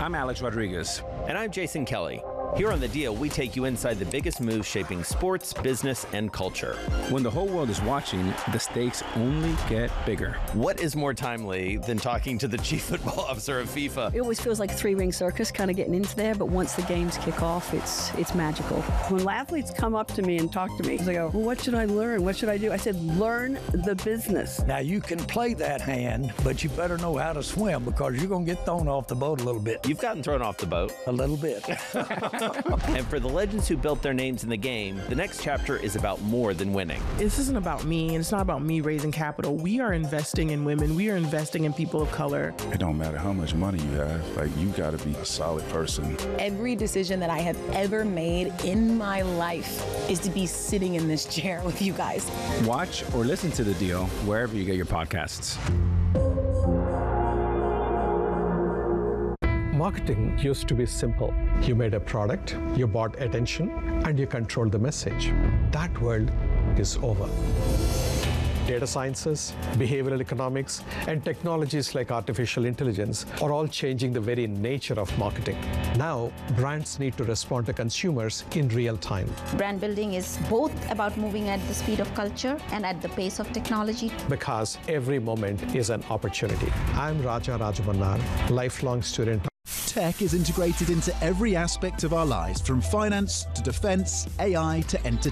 I'm Alex Rodriguez. And I'm Jason Kelly. Here on The Deal, we take you inside the biggest moves shaping sports, business, and culture. When the whole world is watching, the stakes only get bigger. What is more timely than talking to the chief football officer of FIFA? It always feels like a three-ring circus kind of getting into there, but once the games kick off, it's magical. When athletes come up to me and talk to me, they go, well, what should I learn? What should I do? I said, learn the business. Now, you can play that hand, but you better know how to swim because you're going to get thrown off the boat a little bit. You've gotten thrown off the boat. A little bit. And for the legends who built their names in the game, the next chapter is about more than winning. This isn't about me, and it's not about me raising capital. We are investing in women. We are investing in people of color. It don't matter how much money you have. Like, you got to be a solid person. Every decision that I have ever made in my life is to be sitting in this chair with you guys. Watch or listen to The Deal wherever you get your podcasts. Marketing used to be simple. You made a product, you bought attention, and you controlled the message. That world is over. Data sciences, behavioral economics, and technologies like artificial intelligence are all changing the very nature of marketing. Now, brands need to respond to consumers in real time. Brand building is both about moving at the speed of culture and at the pace of technology. Because every moment is an opportunity. I'm Raja Rajamannar, lifelong student. Tech is integrated into every aspect of our lives, from finance to defense, AI to entertainment.